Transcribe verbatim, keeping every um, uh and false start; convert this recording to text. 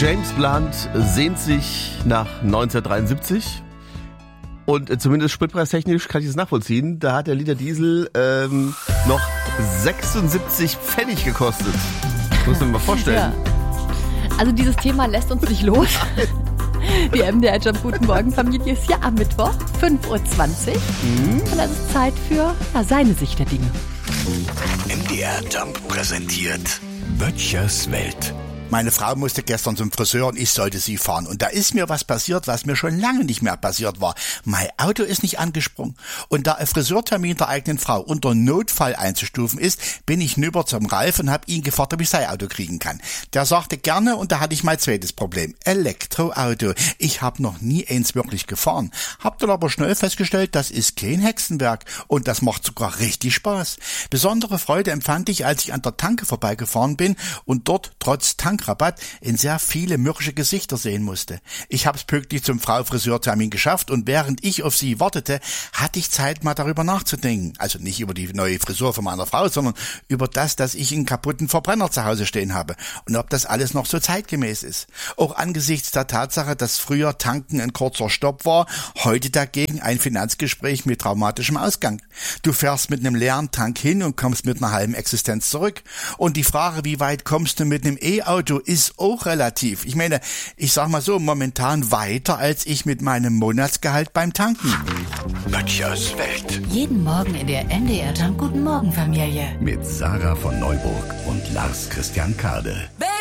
James Blunt sehnt sich nach neunzehnhundertdreiundsiebzig und äh, zumindest spritpreistechnisch kann ich das nachvollziehen. Da hat der Liter Diesel ähm, noch sechsundsiebzig Pfennig gekostet. Muss man mal vorstellen. Ja. Also dieses Thema lässt uns nicht los. Die M D R-Job Guten Morgen Familie ist ja am Mittwoch, fünf Uhr zwanzig. Mhm. Und es ist Zeit für ja, seine Sicht der Dinge. M D R-Jump präsentiert Böttchers Welt. Meine Frau musste gestern zum Friseur und ich sollte sie fahren. Und da ist mir was passiert, was mir schon lange nicht mehr passiert war. Mein Auto ist nicht angesprungen. Und da ein Friseurtermin der eigenen Frau unter Notfall einzustufen ist, bin ich nüber zum Ralf und habe ihn gefragt, ob ich sein Auto kriegen kann. Der sagte gerne und da hatte ich mein zweites Problem. Elektroauto. Ich habe noch nie eins wirklich gefahren. Hab dann aber schnell festgestellt, das ist kein Hexenwerk. Und das macht sogar richtig Spaß. Besondere Freude empfand ich, als ich an der Tanke vorbeigefahren bin und dort trotz Tank Rabatt in sehr viele mürrische Gesichter sehen musste. Ich hab's pünktlich zum Frau-Friseurtermin geschafft und während ich auf sie wartete, hatte ich Zeit, mal darüber nachzudenken. Also nicht über die neue Frisur von meiner Frau, sondern über das, dass ich einen kaputten Verbrenner zu Hause stehen habe und ob das alles noch so zeitgemäß ist. Auch angesichts der Tatsache, dass früher Tanken ein kurzer Stopp war, heute dagegen ein Finanzgespräch mit traumatischem Ausgang. Du fährst mit einem leeren Tank hin und kommst mit einer halben Existenz zurück. Und die Frage, wie weit kommst du mit einem E-Auto, ist auch relativ. Ich meine, ich sag mal so, momentan weiter als ich mit meinem Monatsgehalt beim Tanken. Böttchers Welt. Jeden Morgen in der M D R-Jump Guten Morgen Familie. Mit Sarah von Neuburg und Lars Christian Kade.